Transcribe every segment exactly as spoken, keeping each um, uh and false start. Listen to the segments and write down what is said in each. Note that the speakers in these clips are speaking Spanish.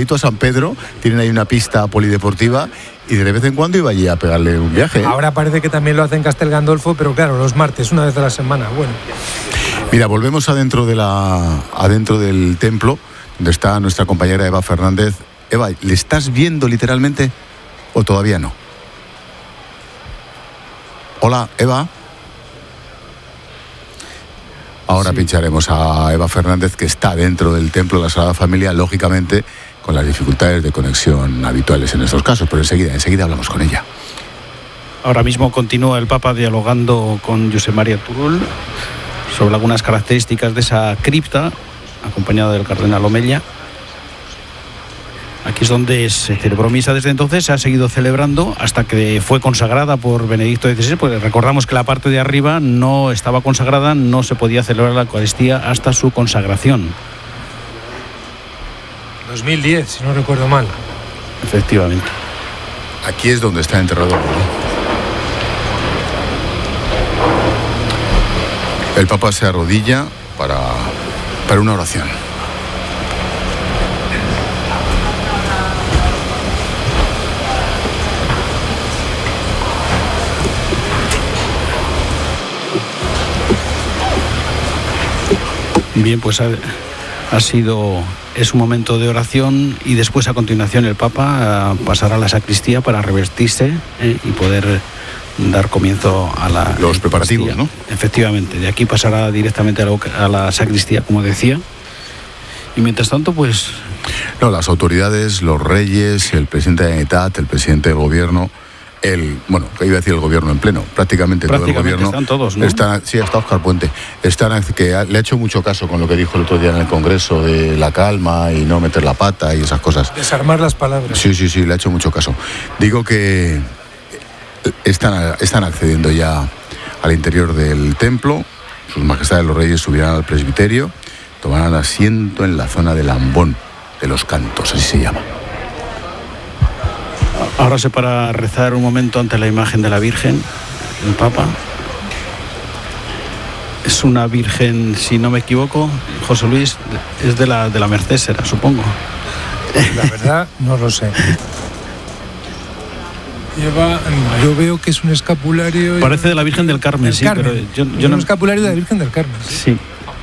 pegadito a San Pedro, tienen ahí una pista polideportiva y de vez en cuando iba allí a pegarle un viaje. Ahora parece que también lo hace en Castel Gandolfo, pero claro, los martes, una vez a la semana. Bueno. Mira, volvemos adentro, de la, adentro del templo, donde está nuestra compañera Eva Fernández. Eva, ¿le estás viendo literalmente o todavía no? Hola, Eva. Ahora sí. Pincharemos a Eva Fernández, que está dentro del templo de la Sagrada Familia, lógicamente con las dificultades de conexión habituales en estos casos, pero enseguida, enseguida hablamos con ella. Ahora mismo continúa el Papa dialogando con Josep María Turull sobre algunas características de esa cripta, acompañado del cardenal Omella. Aquí es donde se celebró misa desde entonces, se ha seguido celebrando hasta que fue consagrada por Benedicto dieciséis, porque recordamos que la parte de arriba no estaba consagrada, no se podía celebrar la Eucaristía hasta su consagración. dos mil diez, si no recuerdo mal. Efectivamente. Aquí es donde está enterrado. El Papa se arrodilla para, para una oración. Bien, pues ha, ha sido, es un momento de oración y después a continuación el Papa pasará a la sacristía para revestirse eh, y poder dar comienzo a la los preparativos, ¿no? Efectivamente, de aquí pasará directamente a la, a la sacristía, como decía. Y mientras tanto, pues... No, las autoridades, los reyes, el presidente de la Generalitat, el presidente del gobierno, el, bueno, iba a decir el gobierno en pleno, prácticamente, prácticamente todo el gobierno. Están todos, ¿no? Están, sí, hasta Óscar Puente. Están, que le ha hecho mucho caso con lo que dijo el otro día en el Congreso de la calma y no meter la pata y esas cosas. Desarmar las palabras. Sí, sí, sí, le ha hecho mucho caso. Digo que están, están accediendo ya al interior del templo. Sus majestades los reyes subirán al presbiterio, tomarán asiento en la zona del ambón de los cantos, así se llama. Ahora se para rezar un momento ante la imagen de la Virgen, el Papa. Es una Virgen, si no me equivoco, José Luis, es de la, de la Merced, será, supongo. La verdad, no lo sé. Lleva, yo veo que es un escapulario. Parece de la Virgen del Carmen, del sí, Carmen. pero yo, yo es no. Un escapulario de la Virgen del Carmen. Sí. sí.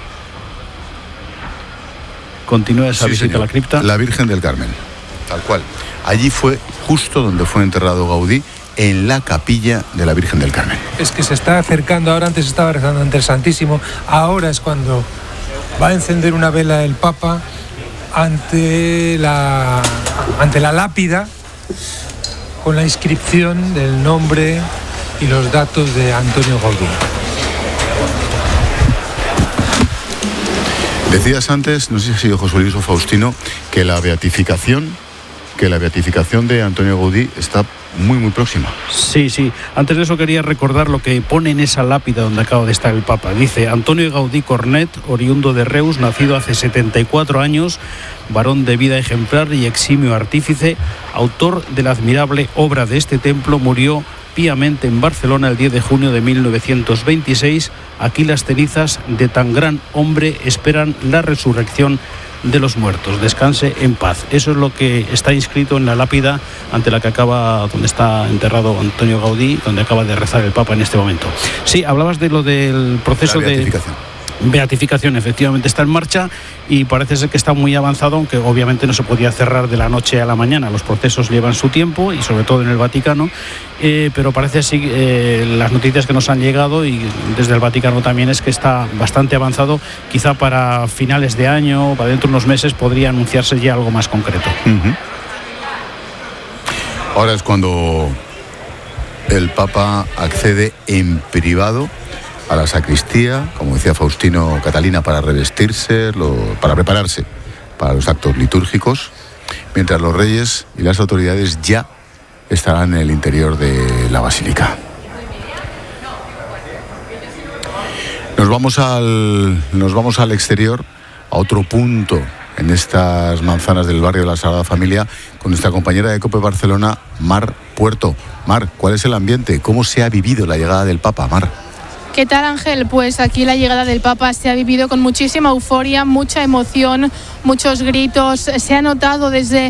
Continúa esa sí, visita señor. a la cripta. La Virgen del Carmen, tal cual. Allí fue justo donde fue enterrado Gaudí, en la capilla de la Virgen del Carmen. Es que se está acercando, ahora antes estaba rezando ante el Santísimo, ahora es cuando va a encender una vela el Papa ante la, ante la lápida con la inscripción del nombre y los datos de Antonio Gaudí. Decías antes, no sé si ha sido José Luis o Faustino, que la beatificación, que la beatificación de Antonio Gaudí está muy, muy próxima. Sí, sí. Antes de eso quería recordar lo que pone en esa lápida donde acaba de estar el Papa. Dice: Antonio Gaudí Cornet, oriundo de Reus, nacido hace setenta y cuatro años, varón de vida ejemplar y eximio artífice, autor de la admirable obra de este templo, murió piamente en Barcelona el diez de junio de mil novecientos veintiséis. Aquí las cenizas de tan gran hombre esperan la resurrección de los muertos. Descanse en paz. Eso es lo que está inscrito en la lápida ante la que acaba, donde está enterrado Antonio Gaudí, donde acaba de rezar el Papa en este momento. Sí, hablabas de lo del proceso de beatificación, efectivamente está en marcha y parece ser que está muy avanzado, aunque obviamente no se podía cerrar de la noche a la mañana. Los procesos llevan su tiempo y sobre todo en el Vaticano, eh, pero parece así, eh, las noticias que nos han llegado y desde el Vaticano también es que está bastante avanzado. Quizá para finales de año, para dentro de unos meses, podría anunciarse ya algo más concreto. Uh-huh. Ahora es cuando el Papa accede en privado a la sacristía, como decía Faustino, Catalina, para revestirse, lo, para prepararse para los actos litúrgicos, mientras los reyes y las autoridades ya estarán en el interior de la basílica. Nos vamos al, nos vamos al exterior, a otro punto en estas manzanas del barrio de la Sagrada Familia, con nuestra compañera de COPE Barcelona, Mar Puerto. Mar, ¿cuál es el ambiente? ¿Cómo se ha vivido la llegada del Papa, Mar? ¿Qué tal, Ángel? Pues aquí la llegada del Papa se ha vivido con muchísima euforia, mucha emoción, muchos gritos. Se ha notado desde